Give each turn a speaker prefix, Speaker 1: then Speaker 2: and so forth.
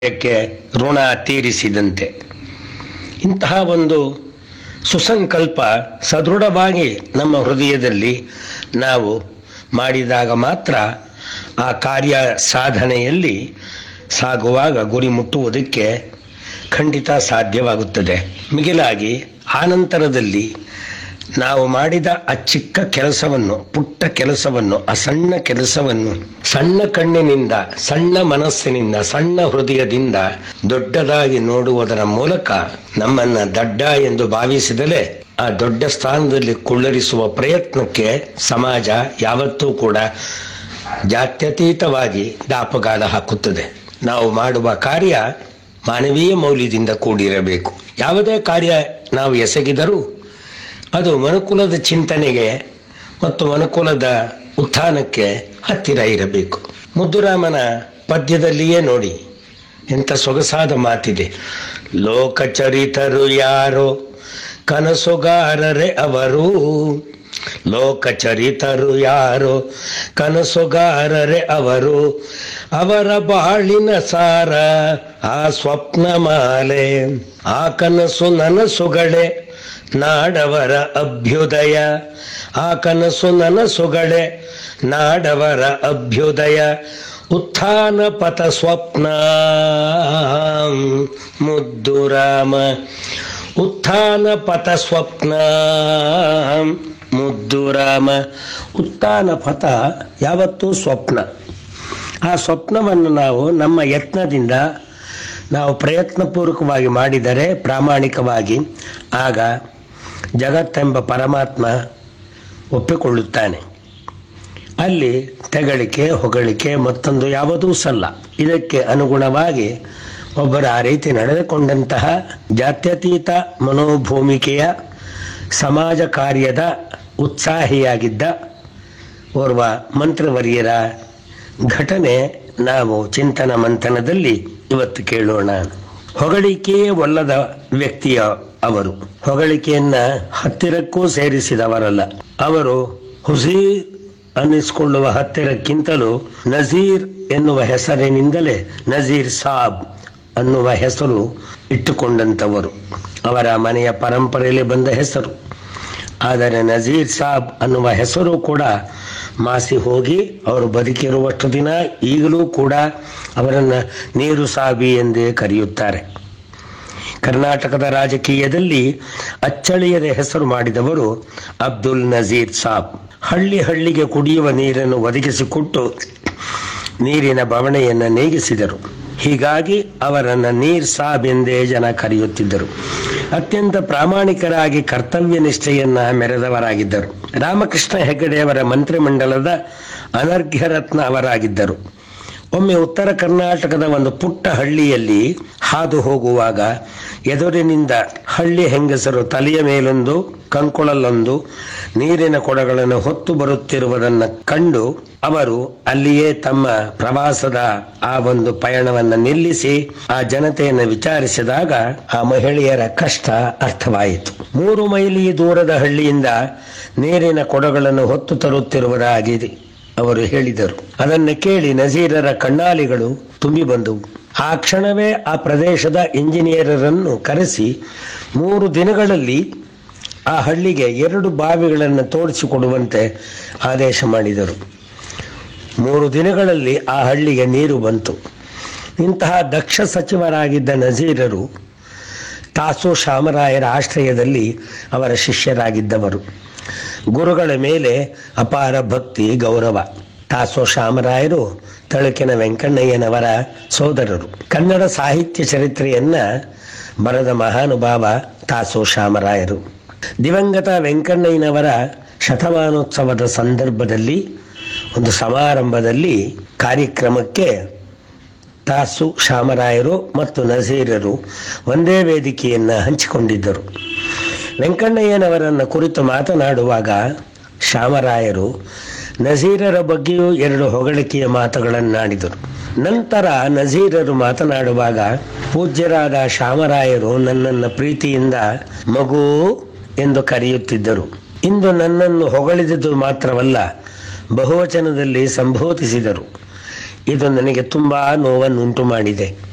Speaker 1: ಕ್ಕೆ ಋಣ ತೀರಿಸಿದಂತೆ. ಇಂತಹ ಒಂದು ಸುಸಂಕಲ್ಪ ಸದೃಢವಾಗಿ ನಮ್ಮ ಹೃದಯದಲ್ಲಿ ನಾವು ಮಾಡಿದಾಗ ಮಾತ್ರ ಆ ಕಾರ್ಯ ಸಾಧನೆಯಲ್ಲಿ ಸಾಗುವಾಗ ಗುರಿ ಮುಟ್ಟುವುದಕ್ಕೆ ಖಂಡಿತ ಸಾಧ್ಯವಾಗುತ್ತದೆ. ಮಿಗಿಲಾಗಿ ಆನಂತರದಲ್ಲಿ ನಾವು ಮಾಡಿದ ಆ ಚಿಕ್ಕ ಕೆಲಸವನ್ನು, ಪುಟ್ಟ ಕೆಲಸವನ್ನು, ಆ ಸಣ್ಣ ಕೆಲಸವನ್ನು ಸಣ್ಣ ಕಣ್ಣಿನಿಂದ, ಸಣ್ಣ ಮನಸ್ಸಿನಿಂದ, ಸಣ್ಣ ಹೃದಯದಿಂದ ದೊಡ್ಡದಾಗಿ ನೋಡುವುದರ ಮೂಲಕ ನಮ್ಮನ್ನ ದಡ್ಡ ಎಂದು ಭಾವಿಸಿದಲೇ ಆ ದೊಡ್ಡ ಸ್ಥಾನದಲ್ಲಿ ಕುಳ್ಳರಿಸುವ ಪ್ರಯತ್ನಕ್ಕೆ ಸಮಾಜ ಯಾವತ್ತೂ ಕೂಡ ಜಾತ್ಯತೀತವಾಗಿ ದಾಪಗಾಲ ಹಾಕುತ್ತದೆ. ನಾವು ಮಾಡುವ ಕಾರ್ಯ ಮಾನವೀಯ ಮೌಲ್ಯದಿಂದ ಕೂಡಿರಬೇಕು. ಯಾವುದೇ ಕಾರ್ಯ ನಾವು ಎಸಗಿದರೂ ಅದು ಮನುಕುಲದ ಚಿಂತನೆಗೆ ಮತ್ತು ಮನುಕುಲದ ಉತ್ಥಾನಕ್ಕೆ ಹತ್ತಿರ ಇರಬೇಕು. ಮುದ್ದುರಾಮನ ಪದ್ಯದಲ್ಲಿಯೇ ನೋಡಿ ಎಂಥ ಸೊಗಸಾದ ಮಾತಿದೆ. ಲೋಕಚರಿತರು ಯಾರೋ ಕನಸುಗಾರರೇ ಅವರು, ಲೋಕಚರಿತರು ಯಾರೋ ಕನಸುಗಾರರೇ ಅವರು, ಅವರ ಬಾಳಿನ ಸಾರ ಆ ಸ್ವಪ್ನ ಮಾಲೆ, ಆ ಕನಸು ನನಸುಗಳೇ ನಾಡವರ ಅಭ್ಯುದಯ, ಆ ಕನಸು ನನಸುಗಳೇ ನಾಡವರ ಅಭ್ಯುದಯ, ಉತ್ಥಾನ ಪಥ ಸ್ವಪ್ನ ಮುದ್ದುರಾಮ, ಉತ್ಥಾನ ಪಥ ಸ್ವಪ್ನ ಮುದ್ದುರಾಮ. ಉತ್ಥಾನ ಪಥ ಯಾವತ್ತೂ ಸ್ವಪ್ನ. ಆ ಸ್ವಪ್ನವನ್ನು ನಾವು ನಮ್ಮ ಯತ್ನದಿಂದ ನಾವು ಪ್ರಯತ್ನಪೂರ್ವಕವಾಗಿ ಮಾಡಿದರೆ, ಪ್ರಾಮಾಣಿಕವಾಗಿ, ಆಗ ಜಗತ್ತೆಂಬ ಪರಮಾತ್ಮ ಒಪ್ಪಿಕೊಳ್ಳುತ್ತಾನೆ. ಅಲ್ಲಿ ತೆಗಳಿಕೆ, ಹೊಗಳಿಕೆ, ಮತ್ತೊಂದು ಯಾವುದೂ ಸಲ್ಲ. ಇದಕ್ಕೆ ಅನುಗುಣವಾಗಿ ಒಬ್ಬರು ಆ ರೀತಿ ನಡೆದುಕೊಂಡಂತಹ ಜಾತ್ಯತೀತ ಮನೋಭೂಮಿಕೆಯ ಸಮಾಜ ಕಾರ್ಯದ ಉತ್ಸಾಹಿಯಾಗಿದ್ದ ಓರ್ವ ಮಂತ್ರವರ್ಯರ ಘಟನೆ ನಾವು ಚಿಂತನ ಮಂಥನದಲ್ಲಿ ಇವತ್ತು ಕೇಳೋಣ. ಹೊಗಳಿಕೆಯೇ ಒಲ್ಲದ ವ್ಯಕ್ತಿಯ ಅವರು. ಹೊಗಳಿಕೆಯನ್ನ ಹತ್ತಿರಕ್ಕೂ ಸೇರಿಸಿದವರಲ್ಲ. ಅವರು ಹುಸೀರ್ ಅನ್ನಿಸಿಕೊಳ್ಳುವ ಹತ್ತಿರಕ್ಕಿಂತಲೂ ನಜೀರ್ ಎನ್ನುವ ಹೆಸರಿನಿಂದಲೇ ನಜೀರ್ ಸಾಬ್ ಅನ್ನುವ ಹೆಸರು ಇಟ್ಟುಕೊಂಡಂಥವರು. ಅವರ ಮನೆಯ ಪರಂಪರೆಯಲ್ಲಿ ಬಂದ ಹೆಸರು. ಆದರೆ ನಜೀರ್ ಸಾಬ್ ಅನ್ನುವ ಹೆಸರು ಕೂಡ ಮಾಸಿ ಹೋಗಿ ಅವರು ಬದುಕಿರುವಷ್ಟು ದಿನ ಈಗಲೂ ಕೂಡ ಅವರನ್ನು ನೀರು ಸಾಬಿ ಎಂದೇ ಕರೆಯುತ್ತಾರೆ. ಕರ್ನಾಟಕದ ರಾಜಕೀಯದಲ್ಲಿ ಅಚ್ಚಳಿಯದ ಹೆಸರು ಮಾಡಿದವರು ಅಬ್ದುಲ್ ನಜೀರ್ ಸಾಬ್. ಹಳ್ಳಿ ಹಳ್ಳಿಗೆ ಕುಡಿಯುವ ನೀರನ್ನು ಒದಗಿಸಿಕೊಟ್ಟು ನೀರಿನ ಬವಣೆಯನ್ನು ನೀಗಿಸಿದರು. ಹೀಗಾಗಿ ಅವರನ್ನು ನೀರ್ ಸಾಬ್ ಎಂದೇ ಜನ ಕರೆಯುತ್ತಿದ್ದರು. ಅತ್ಯಂತ ಪ್ರಾಮಾಣಿಕರಾಗಿ ಕರ್ತವ್ಯ ನಿಷ್ಠೆಯನ್ನ ಮೆರೆದವರಾಗಿದ್ದರು. ರಾಮಕೃಷ್ಣ ಹೆಗಡೆಯವರ ಮಂತ್ರಿಮಂಡಲದ ಅನರ್ಘ್ಯ ರತ್ನ ಅವರಾಗಿದ್ದರು. ಒಮ್ಮೆ ಉತ್ತರ ಕರ್ನಾಟಕದ ಒಂದು ಪುಟ್ಟ ಹಳ್ಳಿಯಲ್ಲಿ ಹಾದು ಹೋಗುವಾಗ ಎದುರಿನಿಂದ ಹಳ್ಳಿ ಹೆಂಗಸರು ತಲೆಯ ಮೇಲೊಂದು, ಕಂಕುಳಲ್ಲೊಂದು ನೀರಿನ ಕೊಡಗಳನ್ನು ಹೊತ್ತು ಬರುತ್ತಿರುವುದನ್ನು ಕಂಡು ಅವರು ಅಲ್ಲಿಯೇ ತಮ್ಮ ಪ್ರವಾಸದ ಆ ಒಂದು ಪಯಣವನ್ನು ನಿಲ್ಲಿಸಿ ಆ ಜನತೆಯನ್ನು ವಿಚಾರಿಸಿದಾಗ ಆ ಮಹಿಳೆಯರ ಕಷ್ಟ ಅರ್ಥವಾಯಿತು. 3 ಮೈಲಿ ದೂರದ ಹಳ್ಳಿಯಿಂದ ನೀರಿನ ಕೊಡಗಳನ್ನು ಹೊತ್ತು ತರುತ್ತಿರುವುದಾಗಿದೆ ಅವರು ಹೇಳಿದರು. ಅದನ್ನು ಕೇಳಿ ನಜೀರರ ಕಣ್ಣಾಲಿಗಳು ತುಂಬಿ ಬಂದವು. ಆ ಕ್ಷಣವೇ ಆ ಪ್ರದೇಶದ ಇಂಜಿನಿಯರರನ್ನು ಕರೆಸಿ 3 ದಿನಗಳಲ್ಲಿ ಆ ಹಳ್ಳಿಗೆ 2 ಬಾವಿಗಳನ್ನು ತೋಡಿಸಿಕೊಡುವಂತೆ ಆದೇಶ ಮಾಡಿದರು. 3 ದಿನಗಳಲ್ಲಿ ಆ ಹಳ್ಳಿಗೆ ನೀರು ಬಂತು. ಇಂತಹ ದಕ್ಷ ಸಚಿವರಾಗಿದ್ದ ನಜೀರರು ತಾಸು ಶಾಮರಾಯರ ಆಶ್ರಯದಲ್ಲಿ ಅವರ ಶಿಷ್ಯರಾಗಿದ್ದವರು. ಗುರುಗಳ ಮೇಲೆ ಅಪಾರ ಭಕ್ತಿ, ಗೌರವ. ತಾಸೋ ಶಾಮರಾಯರು ತಳುಕಿನ ವೆಂಕಣ್ಣಯ್ಯನವರ ಸೋದರರು. ಕನ್ನಡ ಸಾಹಿತ್ಯ ಚರಿತ್ರೆಯನ್ನ ಬರೆದ ಮಹಾನುಭಾವ ತಾಸೋ ಶಾಮರಾಯರು. ದಿವಂಗತ ವೆಂಕಣ್ಣಯ್ಯನವರ ಶತಮಾನೋತ್ಸವದ ಸಂದರ್ಭದಲ್ಲಿ ಒಂದು ಸಮಾರಂಭದಲ್ಲಿ ಕಾರ್ಯಕ್ರಮಕ್ಕೆ ತಾಸು ಶಾಮರಾಯರು ಮತ್ತು ನಜೀರರು ಒಂದೇ ವೇದಿಕೆಯನ್ನು ಹಂಚಿಕೊಂಡಿದ್ದರು. ವೆಂಕಣ್ಣಯ್ಯನವರನ್ನು ಕುರಿತು ಮಾತನಾಡುವಾಗ ಶಾಮರಾಯರು ನಜೀರರ ಬಗ್ಗೆಯೂ 2 ಹೊಗಳಿಕೆಯ ಮಾತುಗಳನ್ನಾಡಿದರು. ನಂತರ ನಜೀರರು ಮಾತನಾಡುವಾಗ ಪೂಜ್ಯರಾದ ಶಾಮರಾಯರು ನನ್ನನ್ನು ಪ್ರೀತಿಯಿಂದ ಮಗು ಎಂದು ಕರೆಯುತ್ತಿದ್ದರು. ಇಂದು ನನ್ನನ್ನು ಹೊಗಳಿದುದು ಮಾತ್ರವಲ್ಲ, ಬಹುವಚನದಲ್ಲಿ ಸಂಬೋಧಿಸಿದರು. ಇದು ನನಗೆ ತುಂಬಾ ನೋವನ್ನುಂಟು ಮಾಡಿದೆ.